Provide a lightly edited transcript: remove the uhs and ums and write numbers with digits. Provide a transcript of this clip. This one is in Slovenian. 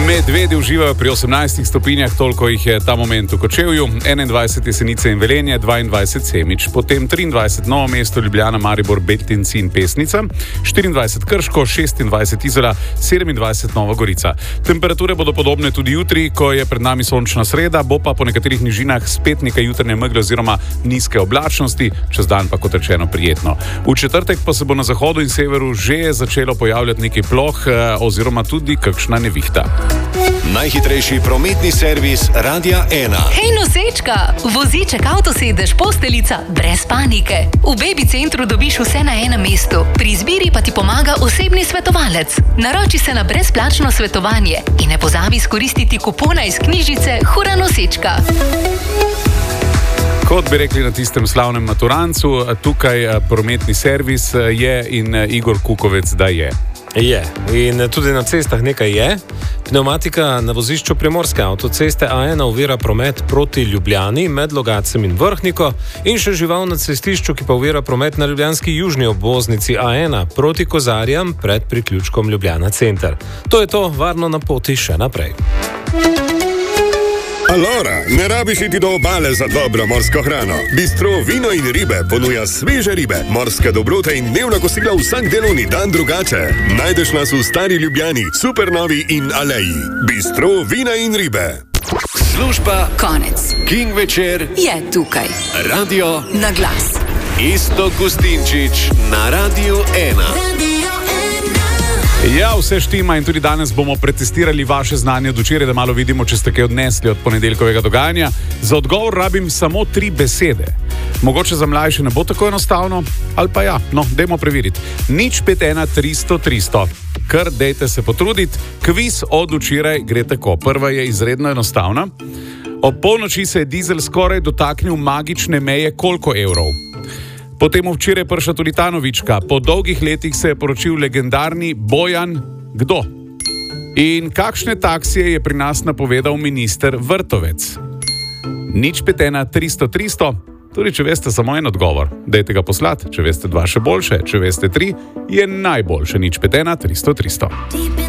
Medvedi uživajo pri 18 stopinjah, toliko jih je ta moment v Kočevju, 21 Jesenice in Velenje, 22 Semič, potem 23 Novo mesto, Ljubljana, Maribor, Beltinci in Pesnica, 24 Krško, 26 Izola, 27 Nova Gorica. Temperature bodo podobne tudi jutri, ko je pred nami sončna sreda, bo pa po nekaterih nižinah spet nekaj jutrnje megle oziroma nizke oblačnosti, čez dan pa kot rečeno prijetno. V četrtek pa se bo na zahodu in severu že začelo pojavljati nekaj ploh oziroma tudi kakšna nevihta. Najhitrejši prometni servis Radia 1. Hej nosečka, voziček, avtosedež, posteljica, brez panike. V Baby centru dobiš vse na enem mestu. Pri izbiri pa ti pomaga osebni svetovalec. Naroči se na brezplačno svetovanje in ne pozabi izkoristiti kupona iz knjižice Hura nosečka. Kot bi rekli na tistem slavnem maturancu, tukaj prometni servis je in Igor Kukovec, da je. Je. In tudi na cestah nekaj je. Pneumatika na vozišču Primorske avtoceste A1 ovira promet proti Ljubljani med Logacem in Vrhniko in še žival na cestišču, ki pa ovira promet na ljubljanski južni obvoznici A1 proti Kozarjam pred priključkom Ljubljana center. To je to, varno na poti še naprej. Alora, ne rabiš iti do obale za dobro morsko hrano. Bistro Vino in ribe ponuja sveže ribe, morske dobrote in dnevna kosila vsak delovni dan drugače. Najdeš nas v Stari Ljubljani, Supernovi in Aleji. Bistro Vina in ribe. Služba Konec. King večer Je tukaj. Radio Na glas. Iztok Gustinčič na Radiu 1. Ja, vse štima in tudi danes bomo pretestirali vaše znanje od včeraj, da malo vidimo, če ste kaj odnesli od ponedeljkovega dogajanja. Za odgovor rabim samo 3 besede. Mogoče za mlajše ne bo tako enostavno, ali pa ja, no, dajmo preveriti. 051 300 300. Kar dejte se potruditi. Kviz od včeraj gre tako. Prva je izredno enostavna. Ob polnoči se je dizel skoraj dotaknil magične meje koliko evrov. Potem včeraj prišla tudi ta novička. Po dolgih letih se je poročil legendarni Bojan kdo? In kakšne taksije je pri nas napovedal minister Vrtovec? 051 300 300. Tudi če veste samo en odgovor, dajte ga poslati. Če veste 2 še boljše, če veste 3, je najboljše. 051 300 300.